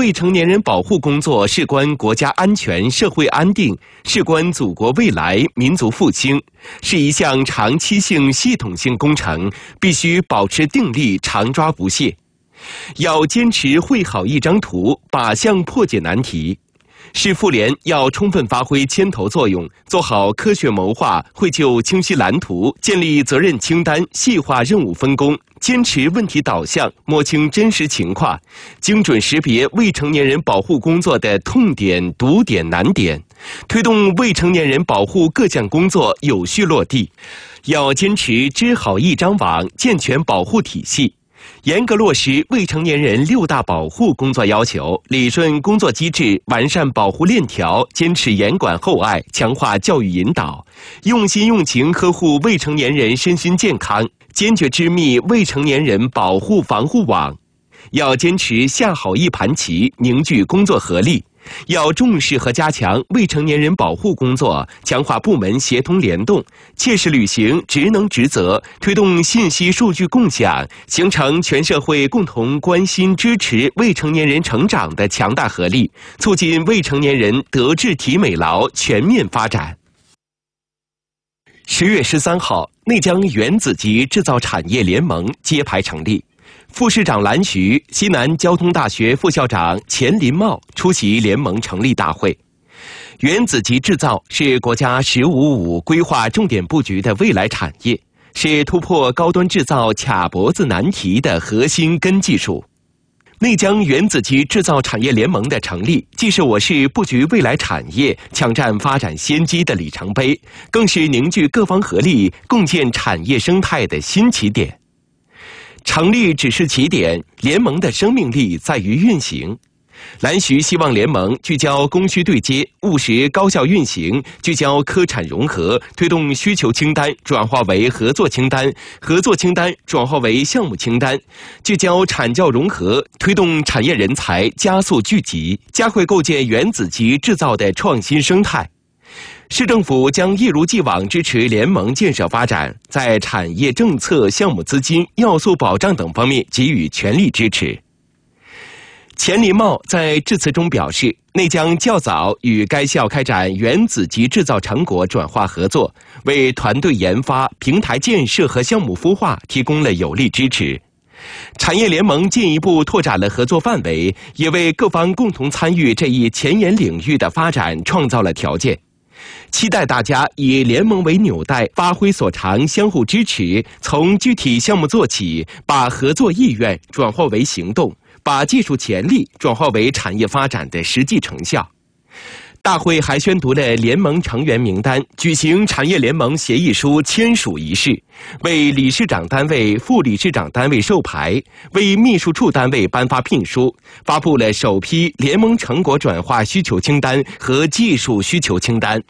未成年人保护工作事关国家安全、社会安定，事关祖国未来、民族复兴，是一项长期性、系统性工程，必须保持定力，常抓不懈。要坚持绘好一张图，靶向破解难题。市妇联要充分发挥牵头作用，做好科学谋划，绘就清晰蓝图，建立责任清单，细化任务分工，坚持问题导向，摸清真实情况，精准识别未成年人保护工作的痛点、堵点、难点，推动未成年人保护各项工作有序落地。要坚持织好一张网，健全保护体系。严格落实未成年人6大保护工作要求，理顺工作机制，完善保护链条，坚持严管厚爱，强化教育引导，用心用情呵护未成年人身心健康，坚决织密未成年人保护防护网。要坚持下好一盘棋，凝聚工作合力。要重视和加强未成年人保护工作，强化部门协同联动，切实履行职能职责，推动信息数据共享，形成全社会共同关心支持未成年人成长的强大合力，促进未成年人德智体美劳全面发展。10月13号，内江原子级制造产业联盟揭牌成立。副市长蓝徐、西南交通大学副校长钱林茂出席联盟成立大会。原子级制造是国家“15+5”规划重点布局的未来产业，是突破高端制造卡脖子难题的核心根技术。内江原子级制造产业联盟的成立，既是我市布局未来产业、抢占发展先机的里程碑，更是凝聚各方合力、共建产业生态的新起点。成立只是起点，联盟的生命力在于运行。蓝徐希望联盟聚焦供需对接，务实高效运行，聚焦科产融合，推动需求清单转化为合作清单，合作清单转化为项目清单，聚焦产教融合，推动产业人才加速聚集，加快构建原子级制造的创新生态。市政府将一如既往支持联盟建设发展，在产业政策、项目资金、要素保障等方面给予全力支持。钱林茂在致辞中表示，内江较早与该校开展原子级制造成果转化合作，为团队研发、平台建设和项目孵化提供了有力支持。产业联盟进一步拓展了合作范围，也为各方共同参与这一前沿领域的发展创造了条件。期待大家以联盟为纽带，发挥所长，相互支持，从具体项目做起，把合作意愿转化为行动，把技术潜力转化为产业发展的实际成效。大会还宣读了联盟成员名单，举行产业联盟协议书签署仪式，为理事长单位、副理事长单位授牌，为秘书处单位颁发聘书，发布了首批联盟成果转化需求清单和技术需求清单。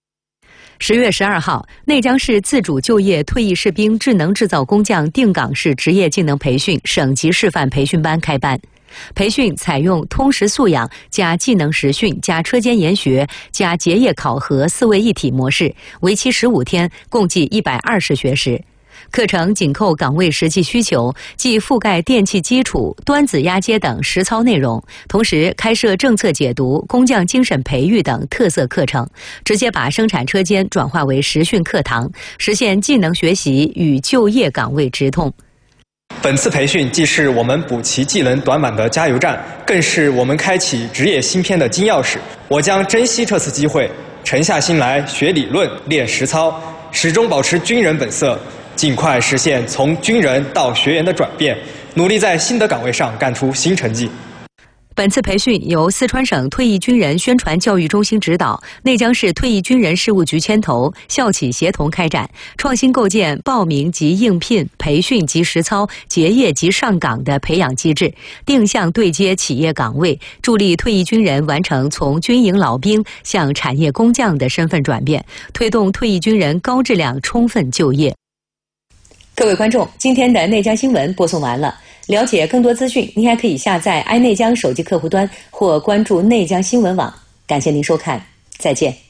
10月12号，内江市自主就业退役士兵智能制造工匠定岗式职业技能培训省级示范培训班开办。培训采用通识素养加技能实训加车间研学加结业考核4位一体模式，为期15天，共计120学时。课程紧扣岗位实际需求，既覆盖电气基础、端子压接等实操内容，同时开设政策解读、工匠精神培育等特色课程，直接把生产车间转化为实训课堂，实现技能学习与就业岗位直通。 本次培训既是我们补齐技能短板的加油站，更是我们开启职业新篇的金钥匙。我将珍惜这次机会，沉下心来学理论、练实操，始终保持军人本色，尽快实现从军人到学员的转变，努力在新的岗位上干出新成绩。 本次培训由四川省退役军人宣传教育中心指导，内江市退役军人事务局牵头，校企协同开展，创新构建报名及应聘、培训及实操、结业及上岗的培养机制，定向对接企业岗位，助力退役军人完成从军营老兵向产业工匠的身份转变，推动退役军人高质量充分就业。各位观众，今天的内江新闻播送完了。了解更多资讯，您还可以下载爱内江手机客户端或关注内江新闻网。感谢您收看，再见。